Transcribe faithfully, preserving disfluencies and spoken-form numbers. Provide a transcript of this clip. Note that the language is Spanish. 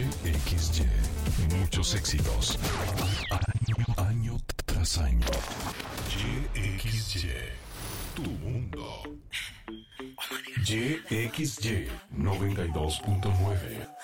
X Y. Muchos éxitos. Año, año tras año. Y X Y. Tu mundo. Y X Y noventa y dos punto nueve.